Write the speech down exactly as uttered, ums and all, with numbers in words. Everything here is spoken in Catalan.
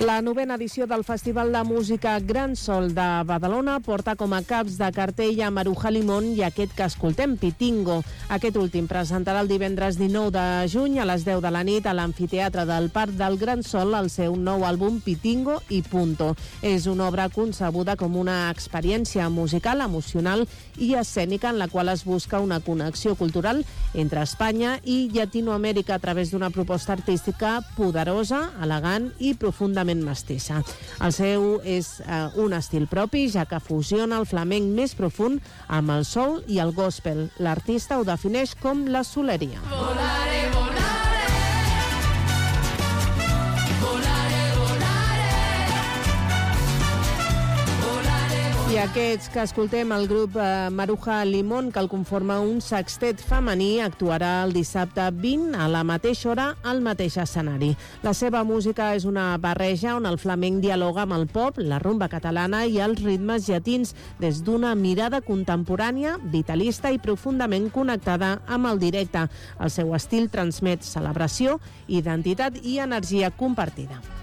La novena edició del Festival de Música Gran Sol de Badalona porta com a caps de cartell a Maruja Limón i aquest que escoltem, Pitingo. Aquest últim presentarà el divendres dinou de juny a les deu de la nit a l'Amfiteatre del Parc del Gran Sol el seu nou àlbum Pitingo i Punto. És una obra concebuda com una experiència musical, emocional i escènica en la qual es busca una connexió cultural entre Espanya i Llatinoamèrica a través d'una proposta artística poderosa, elegant i profundament mestissa. El seu és eh, un estil propi, ja que fusiona el flamenc més profund amb el soul i el gospel. L'artista ho defineix com la soleria. Volare, volare, volare, volare, I aquests que escoltem, el grup eh, Maruja Limón, que el conforma un sextet femení, actuarà el dissabte vint a la mateixa hora al mateix escenari. La seva música és una barreja on el flamenc dialoga amb el pop, la rumba catalana i els ritmes llatins des d'una mirada contemporània, vitalista i profundament connectada amb el directe. El seu estil transmet celebració, identitat i energia compartida.